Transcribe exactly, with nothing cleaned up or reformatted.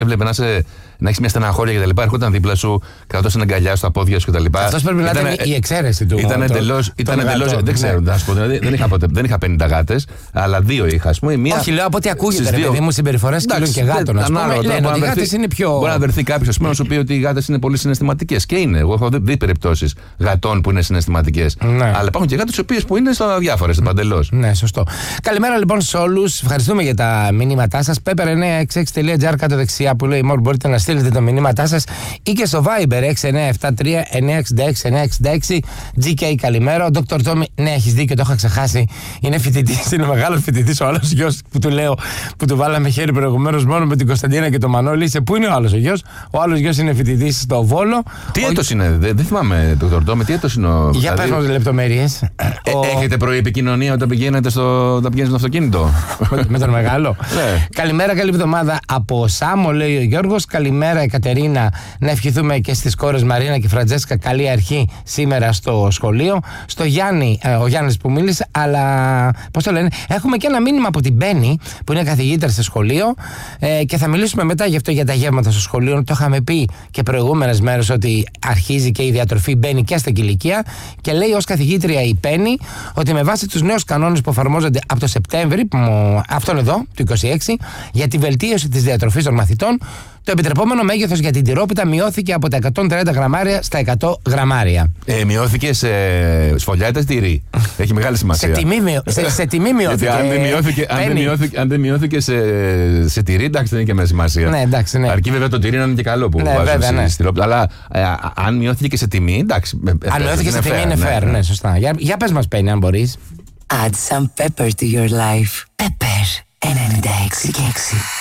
έβλεπε να, σε, να έχει μια στεναχώρια κτλ. Έρχονταν δίπλα σου, κρατώσαν αγκαλιά στα πόδια σου κτλ. Αυτό πρέπει να ήταν η εξαίρεση του. Ήταν εντελώς. Δεν ξέρω, να σου πω. Δηλαδή, δεν, είχα ποτέ, δεν είχα πενήντα γάτες, αλλά δύο είχα. Ας πούμε, μία, όχι, λέω από ό,τι ακούγεται, ρε παιδί μου, συμπεριφορές σκύλων και γάτων. Α πούμε, λένε ότι οι γάτες είναι πιο. Μπορεί να βρεθεί κάποιο να σου πει ότι οι γάτες είναι πολύ συναισθηματικές. Και είναι. Εγώ έχω δει περιπτώσεις γατών που είναι συναισθηματικές. Αλλά υπάρχουν και γάτες οι οποίες που είναι στα διάφορες, παντελώς. Ναι, σωστό. Καλημέρα λοιπόν σε όλους. Ευχαριστούμε για τα μηνύματά σας. πέπερ εννιά έξι έξι τελεία τζι άρ κάτω δεξιά που λέει More. Μπορείτε να στείλετε τα μηνύματά σας ή και στο Viber έξι εννιά επτά τρία εννιά έξι έξι εννιά έξι έξι. τζι κέι καλημέρα. Ο Dr. Tommy, ναι, έχεις δίκιο, το είχα ξεχάσει. Είναι φοιτητής, είναι μεγάλος φοιτητής. Ο άλλος γιος που του λέω, που του βάλαμε χέρι προηγουμένως μόνο με την Κωνσταντίνα και τον Μανώλη. Σε πού είναι ο άλλος ο γιος? Ο άλλος γιος είναι φοιτητής στο Βόλο. Τι ο... έτος είναι, δεν δε θυμάμαι, Dr. Tommy, τι έτος είναι ο. Για πες μας λεπτομέρειες. Ε, ο... Έχετε προεπικοινωνία όταν πηγαίνετε στο, όταν πηγαίνετε στο αυτοκίνητο? με, με τον μεγάλο. Ναι. Καλημέρα, καλή εβδομάδα από Σάμο, λέει ο Γιώργος. Καλημέρα, Εκατερίνα. Να ευχηθούμε και στις κόρες Μαρίνα και Φραντζέσκα καλή αρχή σήμερα στο σχολείο. Στο Γιάννη, ε, ο Γιάννης που μίλησε, αλλά πώς το λένε, έχουμε και ένα μήνυμα από την Μπέννη που είναι καθηγήτρια στο σχολείο ε, και θα μιλήσουμε μετά γι' αυτό για τα γεύματα στο σχολείο. Το είχαμε πει και προηγούμενες μέρες ότι αρχίζει και η διατροφή μπαίνει και στα κηλικεία και λέει ως καθηγήτρια η Μπέννη ότι με βάση τους νέους κανόνες που εφαρμόζονται από το Σεπτέμβρη, αυτόν εδώ, του είκοσι έξι, για τη βελτίωση της διατροφής των μαθητών, το επιτρεπόμενο μέγεθος για την τυρόπιτα μειώθηκε από τα εκατόν τριάντα γραμμάρια στα εκατό γραμμάρια. Ε, μειώθηκε σε σφολιάτα ή τυρί. Έχει μεγάλη σημασία. σε, τιμή, μειώ, σε, σε τιμή μειώθηκε. Αν δεν μειώθηκε, αν δεν μειώθηκε, αν δεν μειώθηκε σε, σε τυρί, εντάξει, δεν είναι και με σημασία. Ναι, εντάξει, ναι. Αρκεί βέβαια το τυρί να είναι και καλό που ναι, βάζουν βέβαια, ναι. στη τυρόπιτα. Αλλά ε, αν μειώθηκε και σε τιμή, εντάξει. Αν μειώθηκε σε τιμή είναι fair, ναι, ναι, σωστά. Για, για πες μας, Πέννη, αν μπορείς. Add some pepper to your life. Pepper ενενήντα έξι και έξι.